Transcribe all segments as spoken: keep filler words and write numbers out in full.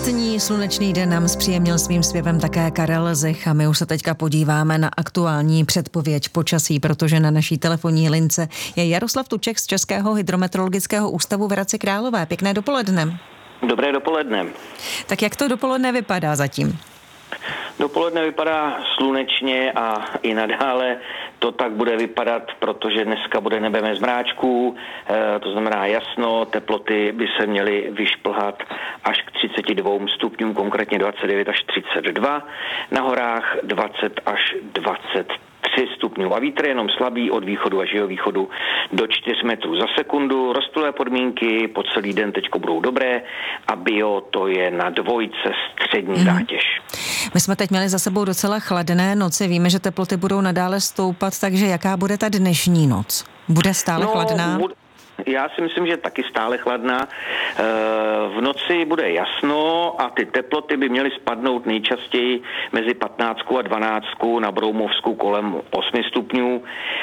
Letní slunečný den nám zpříjemnil svým zpěvem také Karel Zich a my už se teďka podíváme na aktuální předpověď počasí, protože na naší telefonní lince je Jaroslav Tuček z Českého hydrometeorologického ústavu v Hradci Králové. Pěkné dopoledne. Dobré dopoledne. Tak jak to dopoledne vypadá zatím? Dopoledne vypadá slunečně a i nadále to tak bude vypadat, protože dneska bude nebe bez mráčků, e, to znamená jasno, teploty by se měly vyšplhat až k třiceti dvěma stupňům, konkrétně dvacet devět až třicet dva, na horách dvacet až dvacet tři stupňů a vítr jenom slabý od východu až jihovýchodu do čtyř metrů za sekundu. Rostové podmínky po celý den teďko budou dobré a bio to je na dvojce střední mm. zátěž. My jsme teď měli za sebou docela chladné noci, víme, že teploty budou nadále stoupat, takže jaká bude ta dnešní noc? Bude stále no, chladná? Bude... Já si myslím, že taky stále chladná. V noci bude jasno a ty teploty by měly spadnout nejčastěji mezi patnáctkou a dvanáctkou, na Broumovsku kolem osmi stupňů.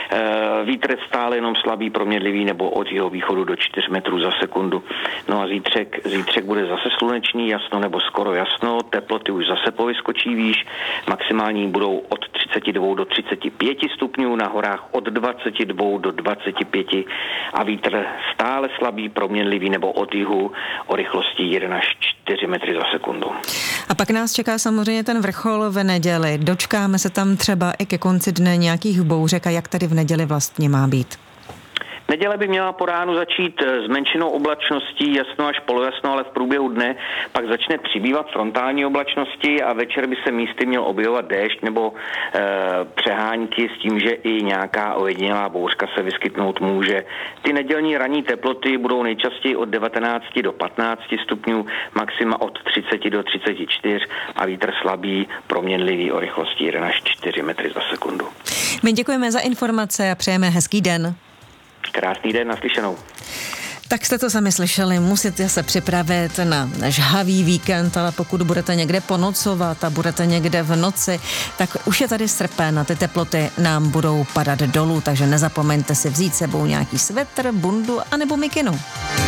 Vítr stále jenom slabý, proměnlivý nebo od jeho východu do čtyř metrů za sekundu. No a zítřek, zítřek bude zase slunečný, jasno nebo skoro jasno. Teploty už zase povyskočí výš. Maximální budou od třiceti dvou do třiceti pěti stupňů, na horách od dvaceti dvou do dvaceti pěti a vítr stále slabý, proměnlivý nebo od jihu o rychlosti jedna až čtyři metry za sekundu. A pak nás čeká samozřejmě ten vrchol v neděli. Dočkáme se tam třeba i ke konci dne nějakých bouřek a jak tady v neděli vlastně má být? Neděle by měla po ránu začít s menšinou oblačností, jasno až polojasno, ale v průběhu dne pak začne přibývat frontální oblačnosti a večer by se místy měl objevovat déšť nebo e, přehánky s tím, že i nějaká ojedinělá bouřka se vyskytnout může. Ty nedělní ranní teploty budou nejčastěji od devatenácti do patnácti stupňů, maxima od třiceti do třiceti čtyř a vítr slabý, proměnlivý o rychlosti jedna až čtyři metry za sekundu. My děkujeme za informace a přejeme hezký den. Krásný den, naslyšenou. Tak jste to sami slyšeli, musíte se připravit na žhavý víkend, ale pokud budete někde ponocovat a budete někde v noci, tak už je tady srpen a ty teploty nám budou padat dolů, takže nezapomeňte si vzít sebou nějaký svetr, bundu anebo mikinu.